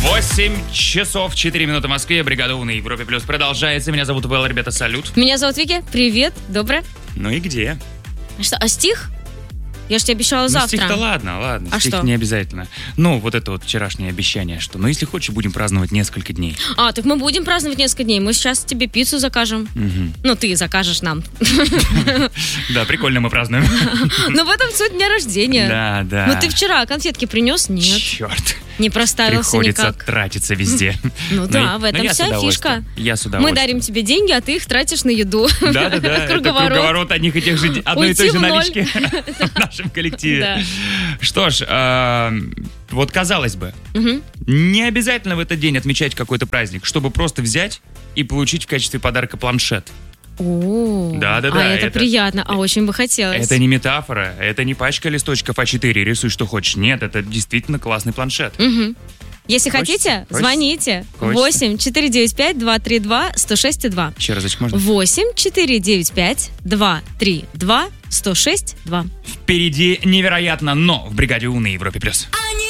8 часов 4 минуты в Москве. Бригада У на Европе Плюс продолжается. Меня зовут Вэл, ребята, салют. Меня зовут Вики. Привет, доброе. Ну и где? Что, а стих? Я же тебе обещала завтра. Стих-то ладно. А стих что? не обязательно. Ну, вот это вот вчерашнее обещание, что, ну, если хочешь, будем праздновать несколько дней. Так мы будем праздновать несколько дней. Мы сейчас тебе пиццу закажем. Ну, ты закажешь нам. Да, прикольно мы празднуем. Но в этом суть дня рождения. Да. Ну, ты вчера конфетки принес? Нет. Черт. Не проставился Приходится никак. тратиться везде. Ну да, в этом я с вся удовольствием. фишка. Я с Мы удовольствием. дарим тебе деньги, а ты их тратишь на еду. Да. Это круговорот одних и тех же, одной и Уйти той же в ноль. налички в нашем коллективе. Да. Что ж, вот казалось бы, не обязательно в этот день отмечать какой-то праздник, чтобы просто взять и получить в качестве подарка планшет. Да. А это приятно, очень бы хотелось. Это не метафора, это не пачка листочков А4, рисуй что хочешь. Нет, это действительно классный планшет. Если хотите, звоните. 8-495-232-106-2. Еще разочек можно? 8-495-232-106-2. Впереди невероятно, но в Бригаде У на Европе Плюс. Они